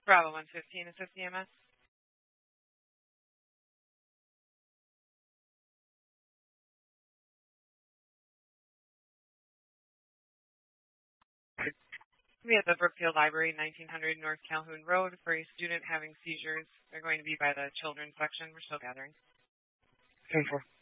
Bravo 115, assist EMS. We have the Brookfield Library, 1900 North Calhoun Road, for a student having seizures. They're going to be by the children's section. We're still gathering. 10-4.